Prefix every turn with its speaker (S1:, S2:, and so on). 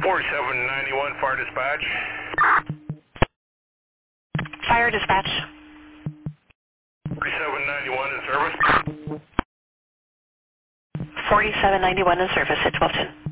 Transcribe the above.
S1: 4791 Fire Dispatch.
S2: Fire Dispatch.
S1: 4791 in service.
S2: 4791 in service at 1210.